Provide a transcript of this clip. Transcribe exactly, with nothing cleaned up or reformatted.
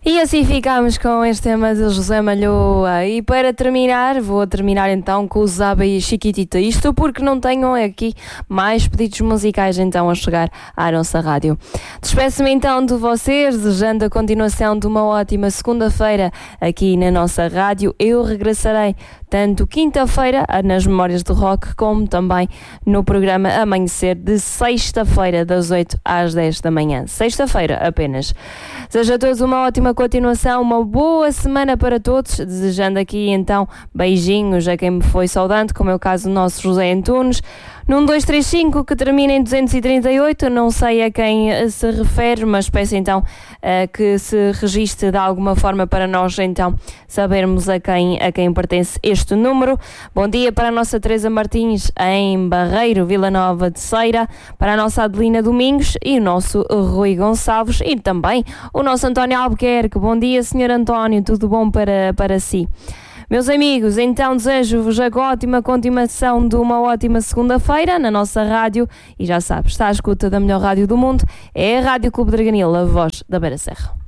E assim ficamos com este tema de José Malhoa. E para terminar, vou terminar então com o Zaba e a Chiquitita. Isto porque não tenho aqui mais pedidos musicais então a chegar à nossa rádio. Despeço-me então de vocês, desejando a continuação de uma ótima segunda-feira aqui na nossa rádio. Eu regressarei tanto quinta-feira nas Memórias do Rock, como também no programa Amanhecer de sexta-feira, das oito às dez da manhã. Sexta-feira apenas. Desejo a todos uma ótima continuação, uma boa semana para todos, desejando aqui então beijinhos a quem me foi saudando, como é o caso do nosso José Antunes, num dois três cinco que termina em duzentos e trinta e oito, não sei a quem se refere, mas peço então uh, que se registre de alguma forma para nós então sabermos a quem, a quem pertence este número. Bom dia para a nossa Teresa Martins em Barreiro, Vila Nova de Ceira, para a nossa Adelina Domingos e o nosso Rui Gonçalves e também o nosso António Albuquerque. Bom dia, senhor António, tudo bom para, para si? Meus amigos, então desejo-vos a ótima continuação de uma ótima segunda-feira na nossa rádio e já sabes, está à escuta da melhor rádio do mundo, é a Rádio Clube de Draganil, a voz da Beira Serra.